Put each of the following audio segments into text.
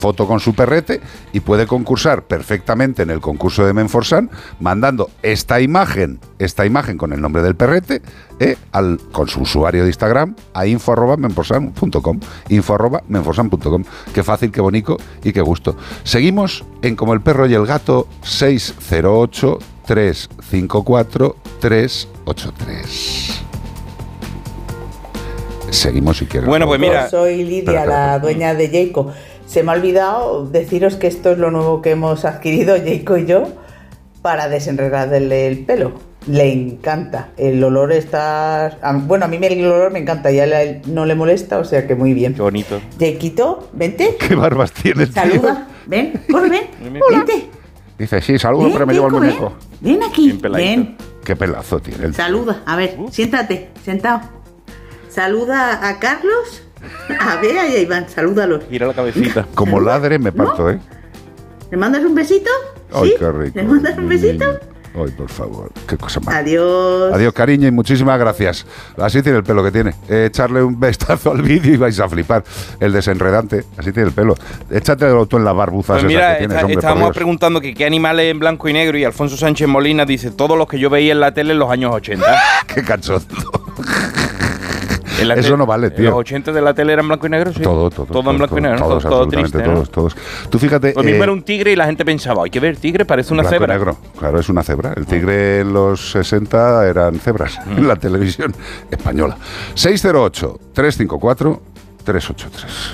foto con su perrete y puede concursar perfectamente en el concurso de Menforsan mandando esta imagen con el nombre del perrete con su usuario de Instagram a info@menforsan.com. info@menforsan.com. Qué fácil, qué bonito y qué gusto. Seguimos en Como el perro y el gato, 608 354 383. Seguimos si quieres. Bueno, pues mira, soy Lidia, la dueña de Jayco. Se me ha olvidado deciros que esto es lo nuevo que hemos adquirido Jayco y yo para desenredarle el pelo. Le encanta. El olor está... Bueno, a mí el olor me encanta, ya no le molesta, o sea que muy bien. Qué bonito. Jayquito, vente. ¿Qué barbas tienes, Saluda. tío? Ven, corre, ven. Vente. Dice, sí, saludo, pero me llevo el muñeco. Ven aquí. Bien peladito. Ven. Qué pelazo tiene el... Saluda. A ver, siéntate, sentado. Saluda a Carlos, a Bea y a Iván. Salúdalos. Gira la cabecita. Como ladre me parto, ¿eh? ¿Le mandas un besito? Ay, ¿Sí? qué rico. ¿Le mandas un besito? Ay, por favor, qué cosa más. Adiós. Adiós, cariño, y muchísimas gracias. Así tiene el pelo que tiene. Echarle un vistazo al vídeo y vais a flipar. El desenredante, así tiene el pelo. Échatelo tú en las barbuzas Pues esas mira, que tienes, hombre, por estábamos Dios. preguntando que qué animales en blanco y negro, y Alfonso Sánchez Molina dice todos los que yo veía en la tele en los años 80. Qué cachondo. En la Eso no vale, tío. ¿Los 80 de la tele eran blanco y negro? Sí. Todo en blanco y negro, ¿no? todos, todo triste, ¿no? todos. Tú fíjate... Lo mismo era un tigre y la gente pensaba, hay que ver, tigre parece una blanco y cebra. negro, claro, es una cebra. El tigre en los 60 eran cebras en la televisión española. 608-354-383.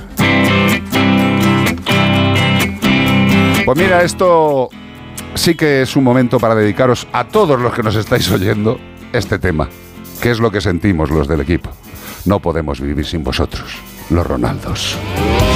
Pues mira, esto sí que es un momento para dedicaros a todos los que nos estáis oyendo este tema. ¿Qué es lo que sentimos los del equipo? No podemos vivir sin vosotros, los Ronaldos.